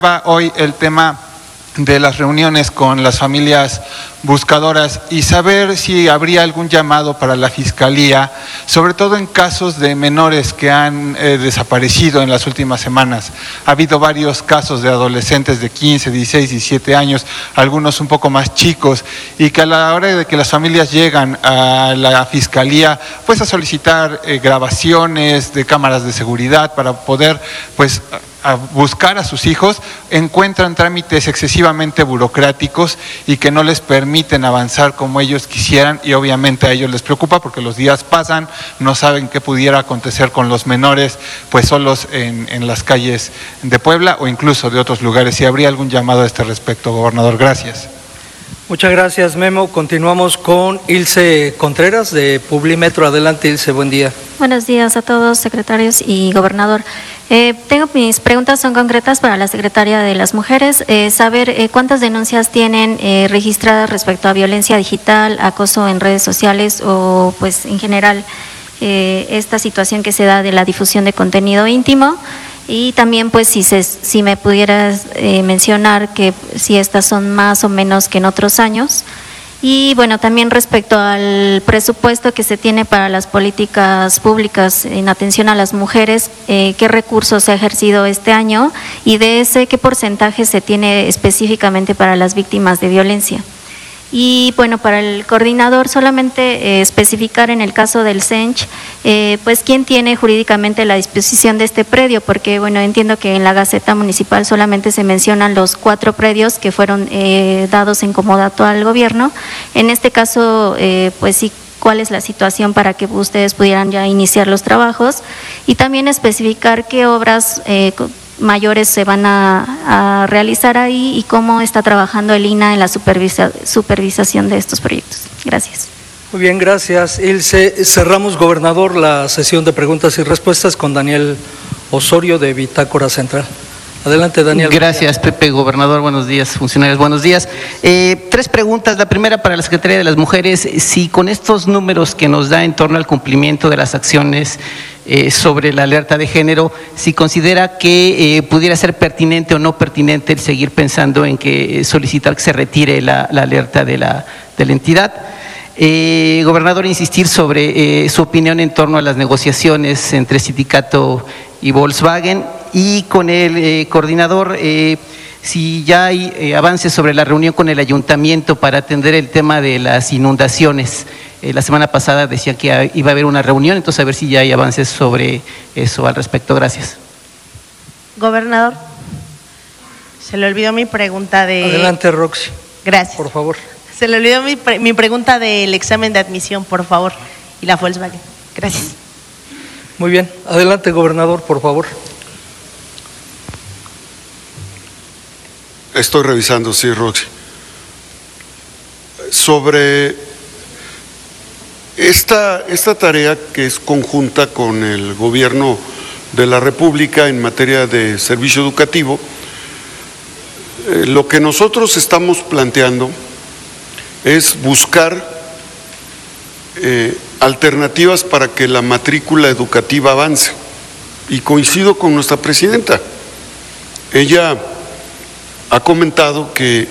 Hoy el tema de las reuniones con las familias buscadoras y saber si habría algún llamado para la Fiscalía, sobre todo en casos de menores que han desaparecido en las últimas semanas. Ha habido varios casos de adolescentes de 15, 16, 17 años, algunos un poco más chicos, y que a la hora de que las familias llegan a la Fiscalía, pues a solicitar grabaciones de cámaras de seguridad para poder, pues, a buscar a sus hijos, encuentran trámites excesivamente burocráticos y que no les permiten avanzar como ellos quisieran, y obviamente a ellos les preocupa porque los días pasan, no saben qué pudiera acontecer con los menores pues solos en las calles de Puebla o incluso de otros lugares. Si habría algún llamado a este respecto, gobernador. Gracias. Muchas gracias, Memo. Continuamos con Ilse Contreras de Publimetro. Adelante, Ilse, buen día. Buenos días a todos, secretarios y gobernador. Mis preguntas son concretas para la secretaria de las Mujeres. Saber cuántas denuncias tienen registradas respecto a violencia digital, acoso en redes sociales o pues en general esta situación que se da de la difusión de contenido íntimo. Y también pues si me pudieras mencionar que si estas son más o menos que en otros años. Y bueno, también respecto al presupuesto que se tiene para las políticas públicas en atención a las mujeres, ¿qué recursos se ha ejercido este año? Y de ese, ¿qué porcentaje se tiene específicamente para las víctimas de violencia? Y bueno, para el coordinador solamente especificar en el caso del CENCH, pues quién tiene jurídicamente la disposición de este predio, porque bueno, entiendo que en la Gaceta Municipal solamente se mencionan los 4 predios que fueron dados en comodato al gobierno. En este caso, pues sí, cuál es la situación para que ustedes pudieran ya iniciar los trabajos, y también especificar qué obras mayores se van a realizar ahí y cómo está trabajando el INAH en la supervisación de estos proyectos. Gracias. Muy bien, gracias, Ilse. Cerramos, gobernador, la sesión de preguntas y respuestas con Daniel Osorio de Bitácora Central. Adelante, Daniel. Gracias, Pepe. Gobernador, buenos días. Funcionarios, buenos días. 3 preguntas. La primera para la Secretaría de las Mujeres. Si con estos números que nos da en torno al cumplimiento de las acciones sobre la alerta de género, si considera que pudiera ser pertinente o no pertinente el seguir pensando en que solicitar que se retire la alerta de la entidad. Gobernador, insistir sobre su opinión en torno a las negociaciones entre sindicato y Volkswagen, y con el coordinador, si ya hay avances sobre la reunión con el ayuntamiento para atender el tema de las inundaciones. La semana pasada decían que iba a haber una reunión, entonces a ver si ya hay avances sobre eso al respecto. Gracias. Gobernador, se le olvidó mi pregunta de… Adelante, Roxy. Gracias. Por favor. Se le olvidó mi pregunta del examen de admisión, por favor, y la Volkswagen. Gracias. Muy bien. Adelante, gobernador, por favor. Estoy revisando, sí, Roxy. Sobre esta tarea que es conjunta con el Gobierno de la República en materia de servicio educativo, lo que nosotros estamos planteando es buscar alternativas para que la matrícula educativa avance. Y coincido con nuestra presidenta. Ella ha comentado que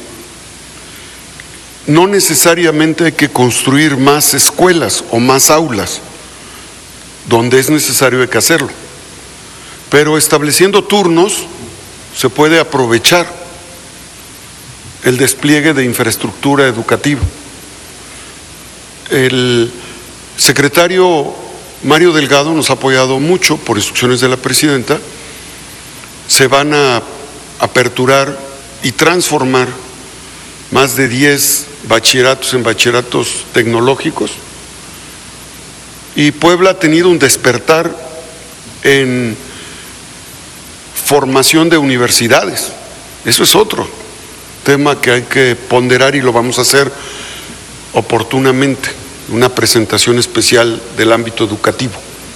no necesariamente hay que construir más escuelas o más aulas, donde es necesario hay que hacerlo, pero estableciendo turnos se puede aprovechar el despliegue de infraestructura educativa. El secretario Mario Delgado nos ha apoyado mucho por instrucciones de la presidenta. Se van a aperturar y transformar más de 10 bachilleratos en bachilleratos tecnológicos, y Puebla ha tenido un despertar en formación de universidades. Eso es otro tema que hay que ponderar y lo vamos a hacer oportunamente, una presentación especial del ámbito educativo.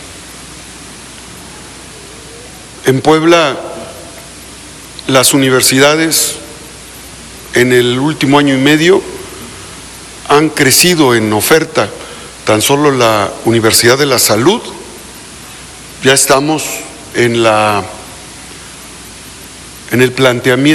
En Puebla, las universidades en el último año y medio han crecido en oferta. Tan solo la Universidad de la Salud, ya estamos en en el planteamiento